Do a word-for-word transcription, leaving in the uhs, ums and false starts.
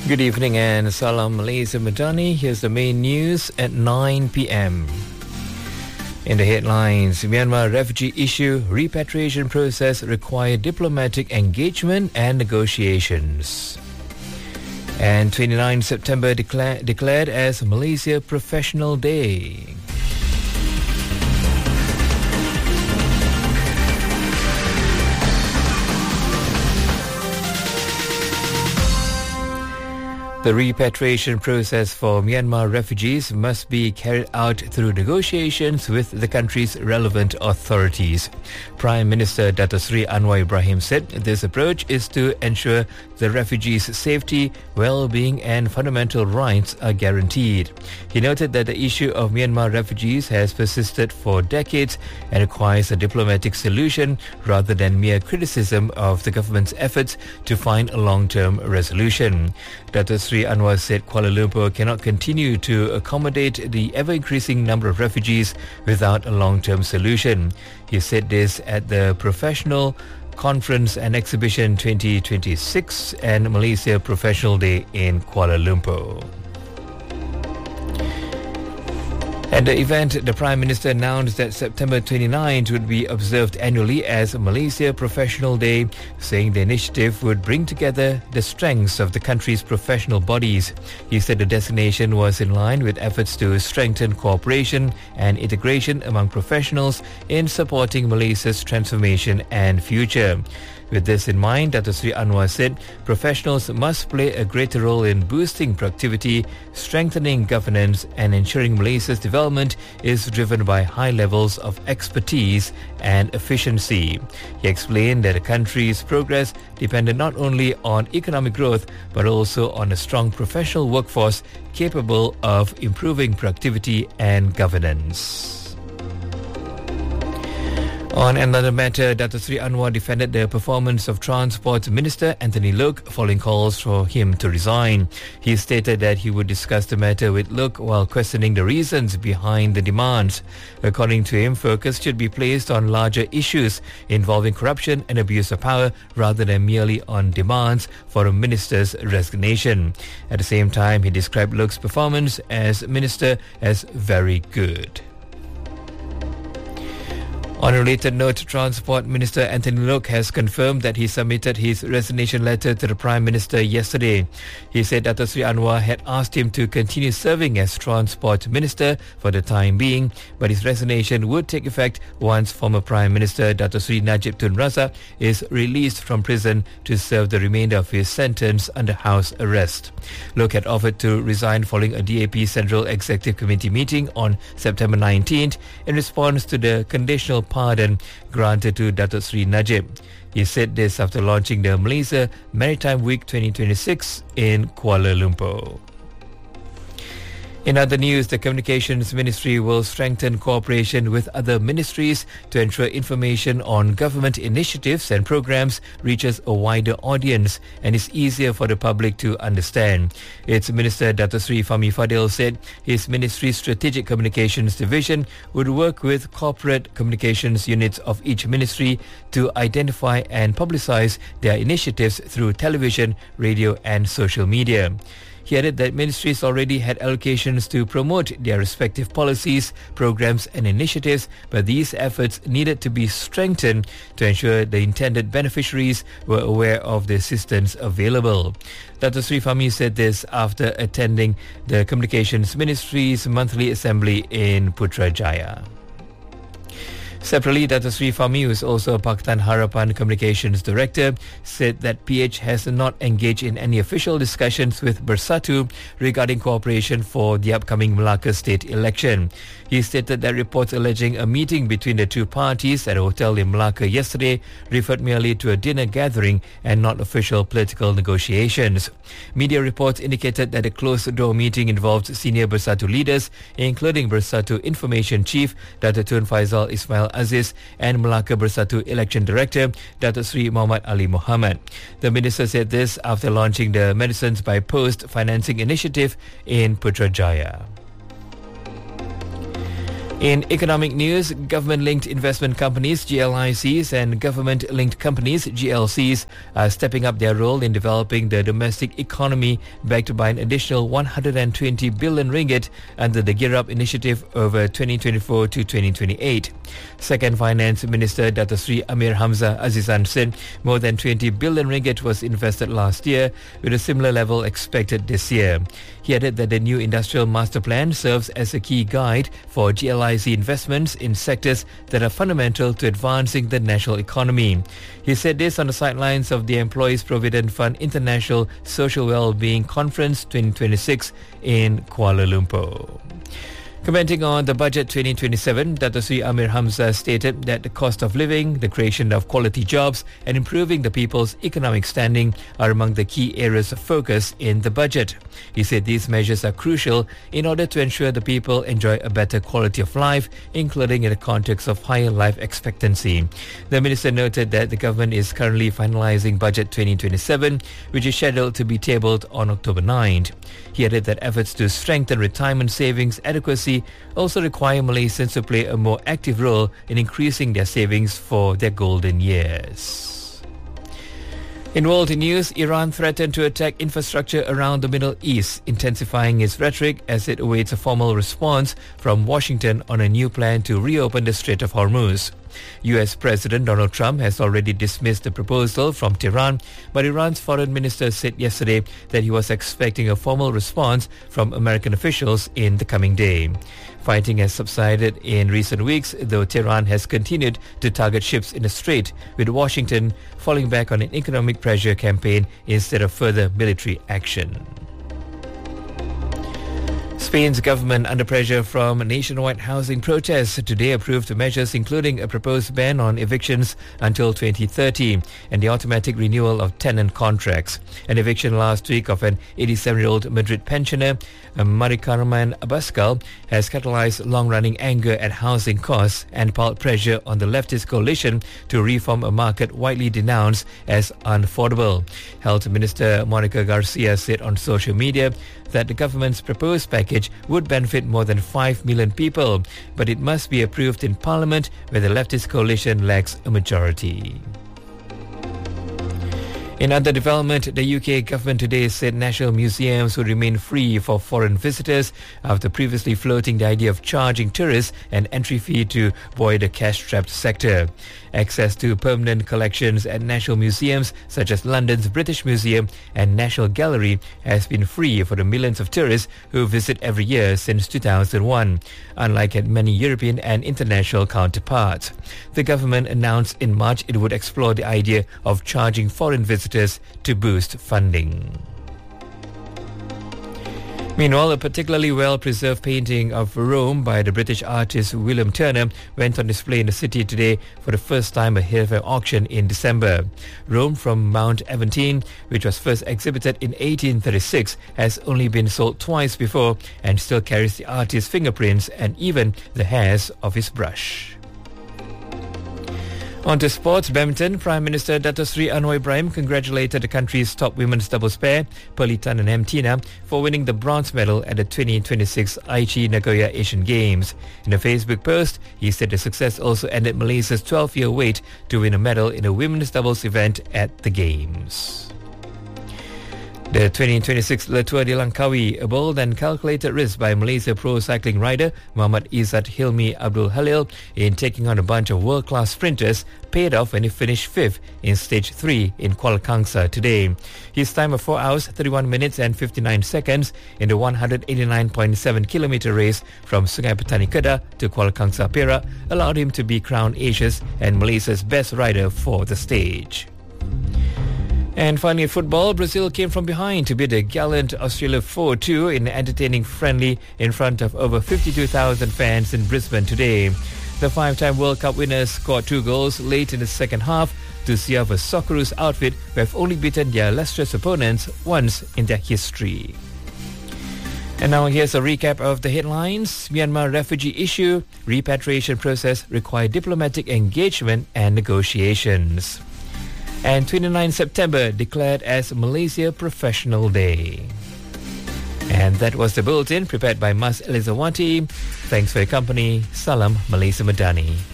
Good evening and Salam Malaysia Madani. Here's the main news at nine p.m. In the headlines, Myanmar refugee issue, repatriation process require diplomatic engagement and negotiations. And twenty-ninth September decla- declared as Malaysia Professional Day. The repatriation process for Myanmar refugees must be carried out through negotiations with the country's relevant authorities. Prime Minister Dato Sri Anwar Ibrahim said this approach is to ensure the refugees' safety, well-being and fundamental rights are guaranteed. He noted that the issue of Myanmar refugees has persisted for decades and requires a diplomatic solution rather than mere criticism of the government's efforts to find a long-term resolution. Dato Sri Anwar said Kuala Lumpur cannot continue to accommodate the ever-increasing number of refugees without a long-term solution. He said this at the Professional Conference and Exhibition twenty twenty-six and Malaysia Professional Day in Kuala Lumpur. At the event, the Prime Minister announced that September twenty-ninth would be observed annually as Malaysia Professional Day, saying the initiative would bring together the strengths of the country's professional bodies. He said the designation was in line with efforts to strengthen cooperation and integration among professionals in supporting Malaysia's transformation and future. With this in mind, Dato Sri Anwar said professionals must play a greater role in boosting productivity, strengthening governance and ensuring Malaysia's development is driven by high levels of expertise and efficiency. He explained that the country's progress depended not only on economic growth but also on a strong professional workforce capable of improving productivity and governance. On another matter, Dato Sri Anwar defended the performance of Transport Minister Anthony Loke following calls for him to resign. He stated that he would discuss the matter with Loke while questioning the reasons behind the demands. According to him, focus should be placed on larger issues involving corruption and abuse of power rather than merely on demands for a minister's resignation. At the same time, he described Loke's performance as minister as very good. On a related note, Transport Minister Anthony Loke has confirmed that he submitted his resignation letter to the Prime Minister yesterday. He said Dato Sri Anwar had asked him to continue serving as Transport Minister for the time being, but his resignation would take effect once former Prime Minister Dato Sri Najib Tun Razak is released from prison to serve the remainder of his sentence under house arrest. Loke had offered to resign following a D A P Central Executive Committee meeting on September nineteenth in response to the conditional pardon granted to Dato Sri Najib. He said this after launching the Malaysia Maritime Week twenty twenty-six in Kuala Lumpur. In other news, the Communications Ministry will strengthen cooperation with other ministries to ensure information on government initiatives and programs reaches a wider audience and is easier for the public to understand. Its Minister Dato Sri Fahmi Fadil said his ministry's Strategic Communications Division would work with corporate communications units of each ministry to identify and publicize their initiatives through television, radio and social media. He added that ministries already had allocations to promote their respective policies, programs and initiatives, but these efforts needed to be strengthened to ensure the intended beneficiaries were aware of the assistance available. Dato Sri Fahmi said this after attending the Communications Ministry's monthly assembly in Putrajaya. Separately, Dato Sri Fahmi, who is also Pakatan Harapan Communications Director, said that P H has not engaged in any official discussions with Bersatu regarding cooperation for the upcoming Melaka state election. He stated that reports alleging a meeting between the two parties at a hotel in Melaka yesterday referred merely to a dinner gathering and not official political negotiations. Media reports indicated that a closed-door meeting involved senior Bersatu leaders, including Bersatu Information Chief Dato Tun Faizal Ismail Aziz and Melaka Bersatu Election Director Dato Sri Muhammad Ali Muhammad. The minister said this after launching the Medicines by Post financing initiative in Putrajaya. In economic news, government-linked investment companies, G L I Cs, and government-linked companies, G L Cs, are stepping up their role in developing the domestic economy, backed by an additional one hundred twenty billion ringgit under the Gear Up initiative over twenty twenty-four to twenty twenty-eight. Second Finance Minister Dato Sri Amir Hamzah Azizan said more than twenty billion ringgit was invested last year, with a similar level expected this year. He added that the new industrial master plan serves as a key guide for G L I C investments in sectors that are fundamental to advancing the national economy. He said this on the sidelines of the Employees Provident Fund International Social Wellbeing Conference twenty twenty-six in Kuala Lumpur. Commenting on the budget twenty twenty-seven, Dato Sri Amir Hamzah stated that the cost of living, the creation of quality jobs and improving the people's economic standing are among the key areas of focus in the budget. He said these measures are crucial in order to ensure the people enjoy a better quality of life, including in the context of higher life expectancy. The minister noted that the government is currently finalising budget twenty twenty-seven, which is scheduled to be tabled on October ninth. He added that efforts to strengthen retirement savings adequacy also require Malaysians to play a more active role in increasing their savings for their golden years. In world news, Iran threatened to attack infrastructure around the Middle East, intensifying its rhetoric as it awaits a formal response from Washington on a new plan to reopen the Strait of Hormuz. U S President Donald Trump has already dismissed the proposal from Tehran, but Iran's foreign minister said yesterday that he was expecting a formal response from American officials in the coming day. Fighting has subsided in recent weeks, though Tehran has continued to target ships in the strait, with Washington falling back on an economic pressure campaign instead of further military action. Spain's government, under pressure from nationwide housing protests, today approved measures including a proposed ban on evictions until twenty thirty and the automatic renewal of tenant contracts. An eviction last week of an eighty-seven-year-old Madrid pensioner, Mari Carmen Abascal, has catalyzed long-running anger at housing costs and piled pressure on the leftist coalition to reform a market widely denounced as unaffordable. Health Minister Monica Garcia said on social media that the government's proposed package would benefit more than five million people, but it must be approved in Parliament, where the leftist coalition lacks a majority. In other development, the U K government today said national museums would remain free for foreign visitors after previously floating the idea of charging tourists an entry fee to buoy the cash-strapped sector. Access to permanent collections at national museums such as London's British Museum and National Gallery has been free for the millions of tourists who visit every year since two thousand one, unlike at many European and international counterparts. The government announced in March it would explore the idea of charging foreign visitors to boost funding. Meanwhile, a particularly well-preserved painting of Rome by the British artist William Turner went on display in the city today for the first time ahead of an auction in December. Rome from Mount Aventine, which was first exhibited in eighteen thirty-six, has only been sold twice before and still carries the artist's fingerprints and even the hairs of his brush. On to sports. Badminton. Prime Minister Dato Sri Anwar Ibrahim congratulated the country's top women's doubles pair, Pearly Tan and M. Tina, for winning the bronze medal at the twenty twenty-six Aichi Nagoya Asian Games. In a Facebook post, he said the success also ended Malaysia's twelve-year wait to win a medal in a women's doubles event at the Games. The twenty twenty-six Le Tour de Langkawi, a bold and calculated risk by Malaysia pro cycling rider Muhammad Izzat Hilmi Abdul Halil in taking on a bunch of world-class sprinters, paid off when he finished fifth in stage three in Kuala Kangsar today. His time of four hours, thirty-one minutes and fifty-nine seconds in the one hundred eighty-nine point seven kilometre race from Sungai Petani Kedah to Kuala Kangsar Perak allowed him to be crowned Asia's and Malaysia's best rider for the stage. And finally, football. Brazil came from behind to beat the gallant Australia four two in an entertaining friendly in front of over fifty-two thousand fans in Brisbane today. The five-time World Cup winners scored two goals late in the second half to see off a Socceroos outfit who have only beaten their illustrious opponents once in their history. And now here's a recap of the headlines. Myanmar refugee issue, repatriation process require diplomatic engagement and negotiations. And twenty-ninth September declared as Malaysia Professional Day. And that was the bulletin prepared by Mas Elizawati. Thanks for your company. Salam Malaysia Madani.